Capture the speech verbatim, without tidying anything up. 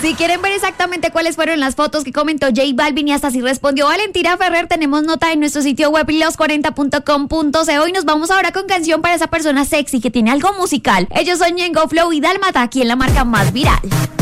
Si quieren ver exactamente cuáles fueron las fotos que comentó J Balvin y hasta si respondió Valentina Ferrer, tenemos nota en nuestro sitio web los cuarenta punto com punto co y nos vamos ahora con canción para esa persona sexy que tiene algo musical. Ellos son Ñengo Flow y Dálmata, aquí en la marca más viral.